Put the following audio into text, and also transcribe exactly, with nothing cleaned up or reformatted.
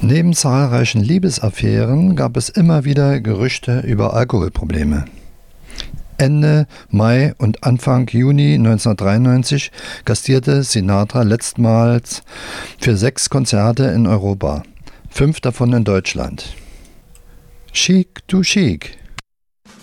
Neben zahlreichen Liebesaffären gab es immer wieder Gerüchte über Alkoholprobleme. Ende Mai und Anfang Juni neunzehnhundertdreiundneunzig gastierte Sinatra letztmals für sechs Konzerte in Europa, fünf davon in Deutschland. Chic to Chic